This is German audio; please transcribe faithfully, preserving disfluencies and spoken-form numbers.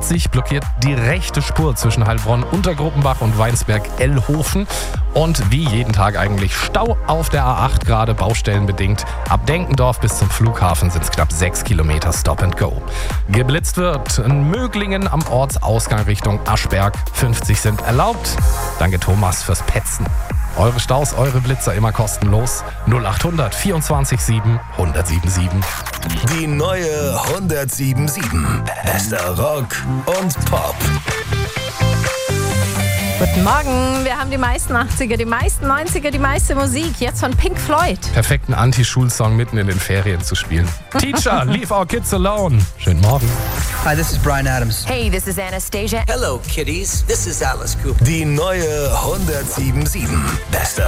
achtzig blockiert die rechte Spur zwischen Heilbronn, Untergruppenbach und Weinsberg-Ellhofen. Und wie jeden Tag eigentlich Stau auf der A acht, gerade baustellenbedingt. Ab Denkendorf bis zum Flughafen sind es knapp sechs Kilometer Stop and Go. Geblitzt wird in Möglingen am Ortsausgang Richtung Aschberg. fünfzig sind erlaubt. Danke Thomas fürs Petzen. Eure Staus, eure Blitzer immer kostenlos. null achthundert vierundzwanzig sieben hundertsieben sieben. Die neue hundertsieben sieben. Bester Rock und Pop. Guten Morgen, wir haben die meisten achtziger, die meisten neunziger, die meiste Musik. Jetzt von Pink Floyd. Perfekten Anti-Schulsong mitten in den Ferien zu spielen. Teacher, leave our kids alone. Schönen Morgen. Hi, this is Bryan Adams. Hey, this is Anastasia. Hello, kiddies. This is Alice Cooper. Die neue hundertsieben sieben. Bester